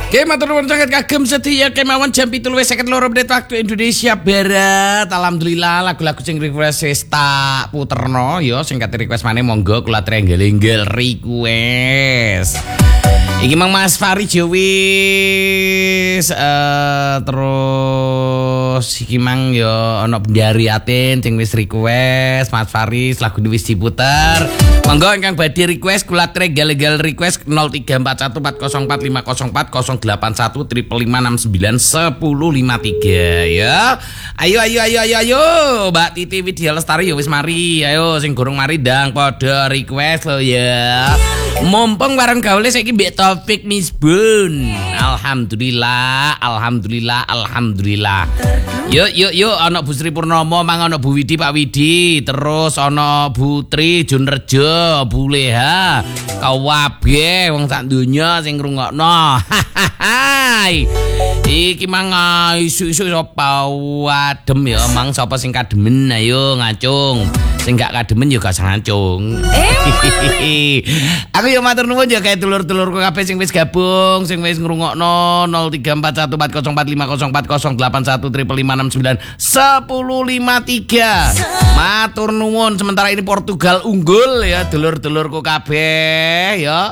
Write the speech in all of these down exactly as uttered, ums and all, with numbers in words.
Oke, matur nuwun sangat kagem setia kemawon jam pitu wis seket loro menit waktu Indonesia Barat. Alhamdulillah lagu-lagu sing request wis tak puterno ya, sing kate request maneh monggo kula trenggel-enggel request. Iki Mang Mas Fari Jowis uh, terus iki Mang yo ana Bendari Atin sing wis request Mas Faris lagu wis diputer. Monggo ingkang badhe request kula trenggel-enggel request nol tiga empat satu empat nol empat lima nol empat nol delapan satu triple lima enam sembilan sepuluh lima tiga ya. Ayo ayo ayo ayo ayo Mbak Titi Widya Lestari ya wis mari. Ayo sing gorong mari ndang padha request lo ya. Mumpung warung gaule saiki mbek Taufik Misbun. Alhamdulillah, alhamdulillah, alhamdulillah. Yuk yuk yuk ana Bu Sri Purnomo, mang ana Bu Widi Pak Widi, terus ana Bu Tri Junrejo, Bu Leha, kabeh wong sak donya sing ngrungokno. Hai. Iki mang isu-isu sapa adem ya, mang sapa sing kademen ayo ngacung. Sing gak kademen ya gak ngacung. Aku yo matur nuwun ya kae dulur-dulurku kabeh sing wis gabung, sing wis ngrungokno nol tiga empat satu empat nol empat lima nol empat nol delapan satu triple lima enam sembilan sepuluh lima tiga. Matur nuwun, sementara ini Portugal unggul ya dulur-dulurku kabeh ya.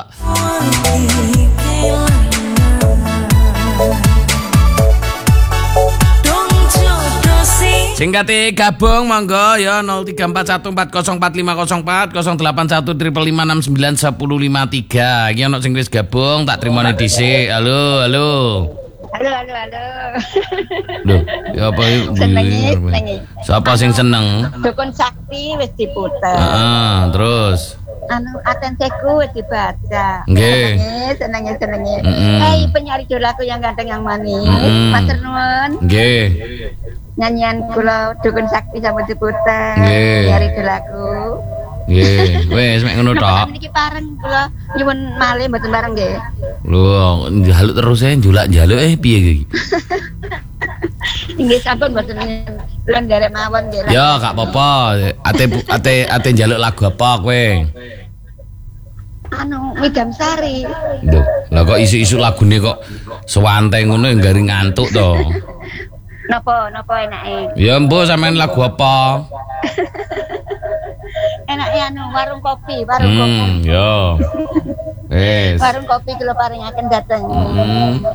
Singkate gabung monggo ya nol tiga empat satu empat nol empat lima nol empat nol delapan satu triple lima enam sembilan sepuluh lima tiga. Iki ana sing wis gabung tak trimone dhisik. Halo, halo. Halo, halo, halo. Loh, ya apa iki? Senengi, senengi. Siapa sing seneng? Dukun Sakti wis diputer. Heeh, terus Anu atensiku wis dibaca. Nggih. Senengi, senengi. Mm -mm. Hai penyari idolaku yang ganteng yang manis. Mm -mm. Matur nuwun. nggih. Nyanyian kula Dukun Sakti sampun diputer. Nggih. Penyari idolaku. Nggih, wis mek ngono tok. Niki pareng kula nyuwun malih mboten bareng nggih. Lho, njaluk terus ae njulak-njaluk eh piye iki? Nggih sampun mboten lan derek mawon nggih. Ya, gak apa-apa. Ate ate ate njaluk lagu apa kowe? Anu Midam Sari. Lho, lah kok isu-isu lagune kok sewante ngono enggari ngantuk to. Napa napa enake? Ya mbok sampean lagu apa? Enake anu warung kopi, warung kopi. Hmm, ya. Wes. Warung kopi kula paringaken dateng. Hmm.